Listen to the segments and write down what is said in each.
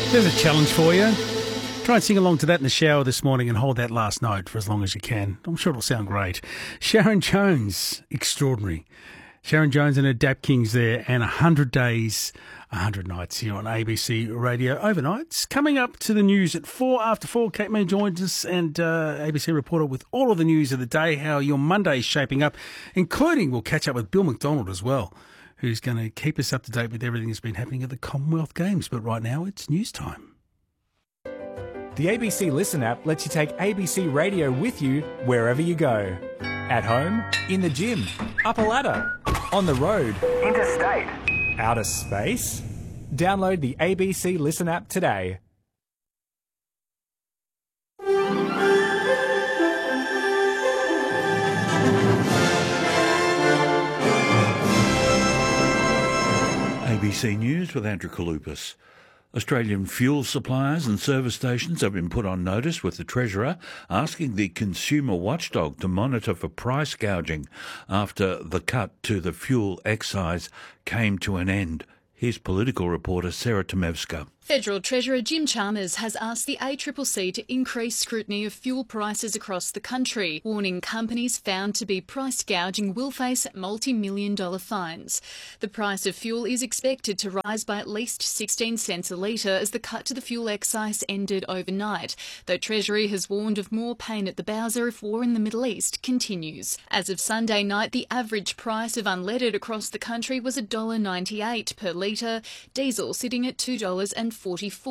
There's a challenge for you. Try and sing along to that in the shower this morning and hold that last note for as long as you can. I'm sure it'll sound great. Sharon Jones, extraordinary. Sharon Jones and her Dap Kings there, and 100 days, 100 nights here on ABC Radio Overnights. Coming up to the news at 4 after 4, Kate May joins us, and ABC reporter with all of the news of the day, how your Monday's shaping up, including we'll catch up with Bill McDonald as well, who's going to keep us up to date with everything that's been happening at the Commonwealth Games. But right now, it's news time. The ABC Listen app lets you take ABC Radio with you wherever you go. At home, in the gym, up a ladder, on the road, interstate, outer space. Download the ABC Listen app today. ABC News with Andrew Kalupas. Australian fuel suppliers and service stations have been put on notice, with the Treasurer asking the consumer watchdog to monitor for price gouging after the cut to the fuel excise came to an end. Here's political reporter Sarah Tomevska. Federal Treasurer Jim Chalmers has asked the ACCC to increase scrutiny of fuel prices across the country, warning companies found to be price gouging will face multi-million-dollar fines. The price of fuel is expected to rise by at least 16 cents a litre as the cut to the fuel excise ended overnight, though Treasury has warned of more pain at the bowser if war in the Middle East continues. As of Sunday night, the average price of unleaded across the country was $1.98 per litre, diesel sitting at $2.44,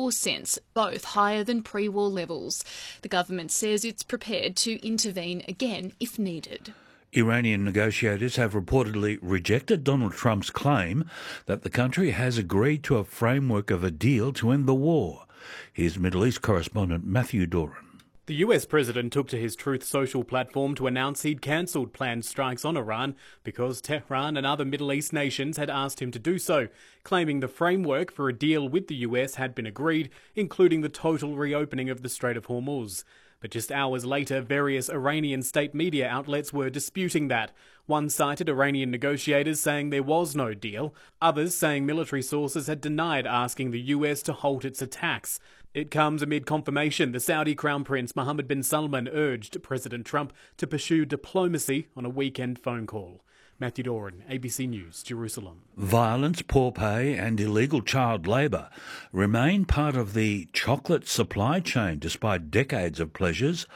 both higher than pre-war levels. The government says it's prepared to intervene again if needed. Iranian negotiators have reportedly rejected Donald Trump's claim that the country has agreed to a framework of a deal to end the war. Here's Middle East correspondent Matthew Doran. The US president took to his Truth Social platform to announce he'd cancelled planned strikes on Iran because Tehran and other Middle East nations had asked him to do so, claiming the framework for a deal with the US had been agreed, including the total reopening of the Strait of Hormuz. But just hours later, various Iranian state media outlets were disputing that. One cited Iranian negotiators saying there was no deal, others saying military sources had denied asking the US to halt its attacks. It comes amid confirmation the Saudi Crown Prince Mohammed bin Salman urged President Trump to pursue diplomacy on a weekend phone call. Matthew Doran, ABC News, Jerusalem. Violence, poor pay and illegal child labour remain part of the chocolate supply chain despite decades of pledges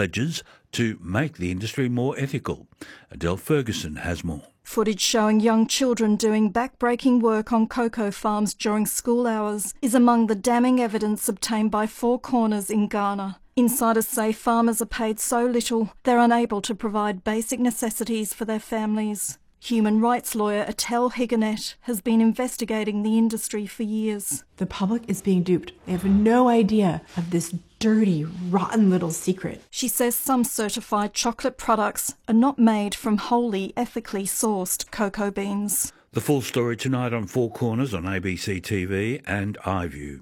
to make the industry more ethical. Adele Ferguson has more. Footage showing young children doing back-breaking work on cocoa farms during school hours is among the damning evidence obtained by Four Corners in Ghana. Insiders say farmers are paid so little they're unable to provide basic necessities for their families. Human rights lawyer Attell Higanet has been investigating the industry for years. The public is being duped. They have no idea of this dirty, rotten little secret. She says some certified chocolate products are not made from wholly ethically sourced cocoa beans. The full story tonight on Four Corners on ABC TV and iView.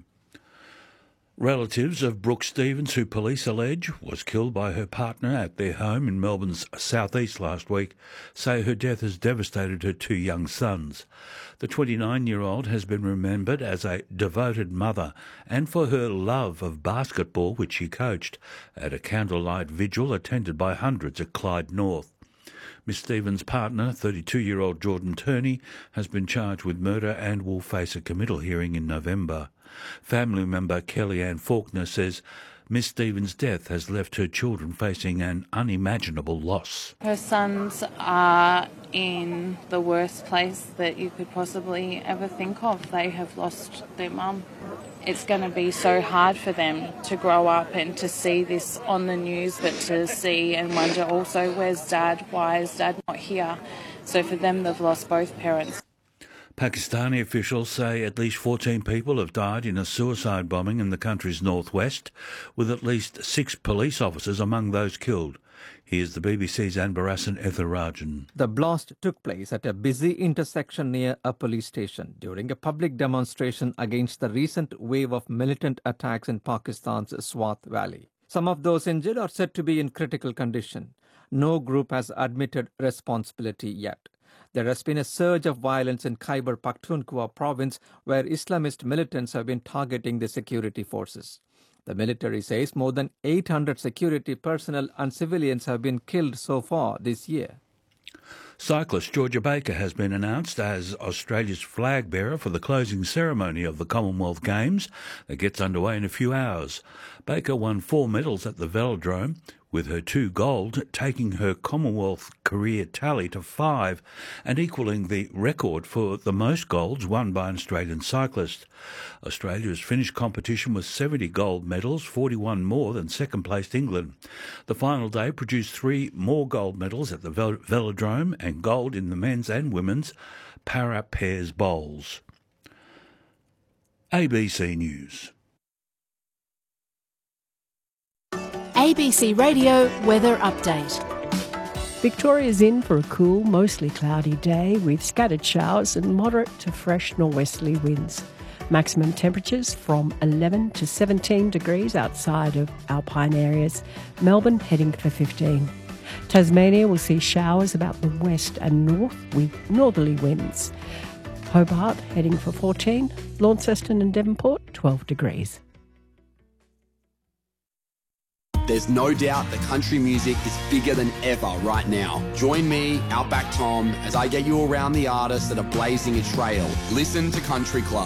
Relatives of Brooke Stevens, who police allege was killed by her partner at their home in Melbourne's southeast last week, say her death has devastated her two young sons. The 29-year-old has been remembered as a devoted mother and for her love of basketball, which she coached at a candlelight vigil attended by hundreds at Clyde North. Miss Stevens' partner, 32-year-old Jordan Turney, has been charged with murder and will face a committal hearing in November. Family member Kellyanne Faulkner says Miss Stevens' death has left her children facing an unimaginable loss. Her sons are in the worst place that you could possibly ever think of. They have lost their mum. It's going to be so hard for them to grow up and to see this on the news, but to see and wonder also, where's Dad? Why is Dad not here? So for them, they've lost both parents. Pakistani officials say at least 14 people have died in a suicide bombing in the country's northwest, with at least 6 police officers among those killed. Here's the BBC's Anbarasan Ethirajan. The blast took place at a busy intersection near a police station during a public demonstration against the recent wave of militant attacks in Pakistan's Swat Valley. Some of those injured are said to be in critical condition. No group has admitted responsibility yet. There has been a surge of violence in Khyber Pakhtunkhwa province where Islamist militants have been targeting the security forces. The military says more than 800 security personnel and civilians have been killed so far this year. Cyclist Georgia Baker has been announced as Australia's flag bearer for the closing ceremony of the Commonwealth Games that gets underway in a few hours. Baker won 4 medals at the Velodrome, with her 2 gold taking her Commonwealth career tally to 5 and equalling the record for the most golds won by an Australian cyclist. Australia's finished competition with 70 gold medals, 41 more than second-placed England. The final day produced 3 more gold medals at the Velodrome and gold in the men's and women's para pairs bowls. ABC News. ABC Radio Weather Update. Victoria's in for a cool, mostly cloudy day with scattered showers and moderate to fresh norwesterly winds. Maximum temperatures from 11 to 17 degrees outside of alpine areas. Melbourne heading for 15. Tasmania will see showers about the west and north with northerly winds. Hobart heading for 14. Launceston and Devonport 12 degrees. There's no doubt that country music is bigger than ever right now. Join me, Outback Tom, as I get you around the artists that are blazing a trail. Listen to Country Club.